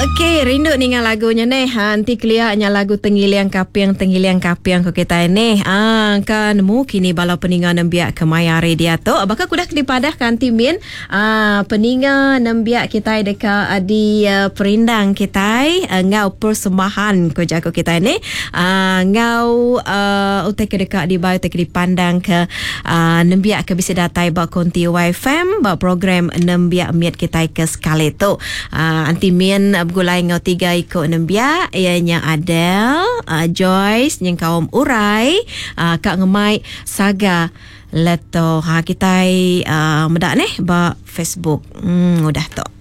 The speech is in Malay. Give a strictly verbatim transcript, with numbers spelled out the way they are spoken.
Okey, rindu dengan lagunya ni. Ha, nanti kelihatnya lagu Tenggiliang Kapiang, Tenggiliang Kapiang ko kita ni. Ah, kan mu kini bala peninga nembiak ke mayari dia tu. Bakal kudah dipadah kan timin. Ah, peninga nembiak kita dekat di uh, perindang kita uh, ngau persembahan ko jago kita ni. Ah, ngau uh, utek dekat di bayu utek dipandang ke uh, nembiak ke bisa datai ba konti Y F M ba program nembiak miat kita ke sekali tu. Ah, anti min gulai ngau tiga ikut nembia ianya Adele, uh, Joyce yang kaum urai, uh, Kak Ngemai Saga Leto. Ha kita uh, medak ni ba Facebook. Hmm udah tu.